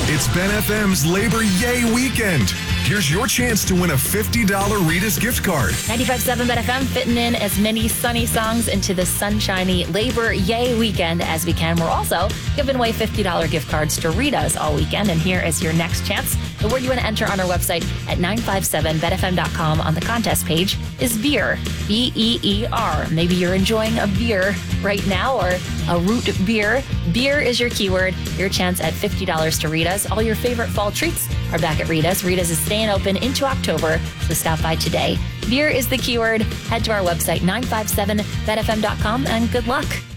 It's Ben FM's Labor Yay Weekend. Here's your chance to win a $50 Rita's gift card. 95.7 Ben FM, fitting in as many sunny songs into the sunshiny Labor Yay Weekend as we can. We're also giving away $50 gift cards to Rita's all weekend. And here is your next chance. The word you want to enter on our website at 957benfm.com on the contest page is beer. B-E-E-R. Maybe you're enjoying a beer right now or a root beer. Beer is your keyword. Your chance at $50 to Rita's. All your favorite fall treats are back at Rita's. Rita's is staying open into October, so stop by today. Beer is the keyword. Head to our website, 957benfm.com, and good luck.